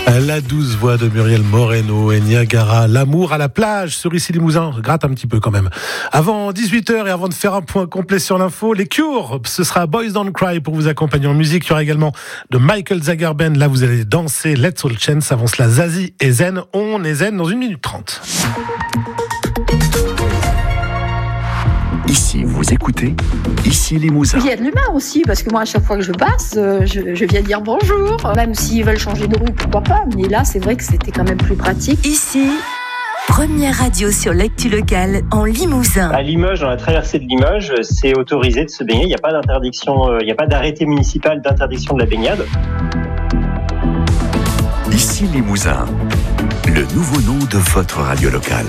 La douce voix de Muriel Moreno et Niagara, l'amour à la plage sur Ici Limousin, gratte un petit peu quand même. Avant 18h et avant de faire un point complet sur l'info, les Cure, ce sera Boys Don't Cry pour vous accompagner en musique. Il y aura également de Michael Zagerben, là vous allez danser Let's All Chance. Avant cela, Zazie et Zen, on est Zen dans 1 minute 30. Ici, vous écoutez Ici Limousin. Il y a de l'humain aussi, parce que moi, à chaque fois que je passe, je viens dire bonjour. Même s'ils veulent changer de rue, pourquoi pas. Mais là, c'est vrai que c'était quand même plus pratique. Ici, première radio sur l'actu locale en Limousin. À Limoges, dans la traversée de Limoges, c'est autorisé de se baigner. Il n'y a pas d'interdiction, il n'y a pas d'arrêté municipal d'interdiction de la baignade. Ici Limousin, le nouveau nom de votre radio locale.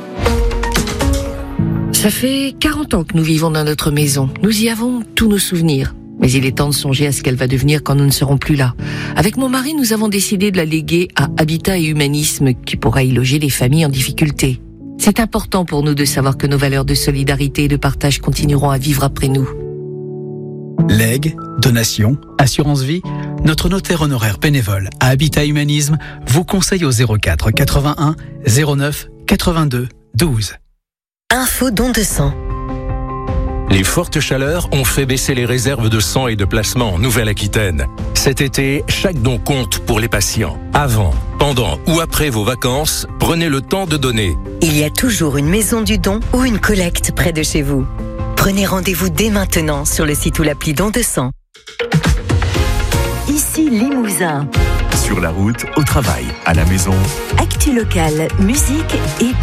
Ça fait 40 ans que nous vivons dans notre maison. Nous y avons tous nos souvenirs. Mais il est temps de songer à ce qu'elle va devenir quand nous ne serons plus là. Avec mon mari, nous avons décidé de la léguer à Habitat et Humanisme, qui pourra y loger les familles en difficulté. C'est important pour nous de savoir que nos valeurs de solidarité et de partage continueront à vivre après nous. Legs, donations, assurance vie, notre notaire honoraire bénévole à Habitat Humanisme vous conseille au 04 81 09 82 12. Info don de sang. Les fortes chaleurs ont fait baisser les réserves de sang et de plasma en Nouvelle-Aquitaine. Cet été, chaque don compte pour les patients. Avant, pendant ou après vos vacances, prenez le temps de donner. Il y a toujours une maison du don ou une collecte près de chez vous. Prenez rendez-vous dès maintenant sur le site ou l'appli don de sang. Ici Limousin. Sur la route, au travail, à la maison. Actu locale, musique et